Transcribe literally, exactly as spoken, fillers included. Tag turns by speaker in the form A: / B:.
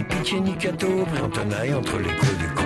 A: ni pitié ni cateau, mais on tenaille entre les coups du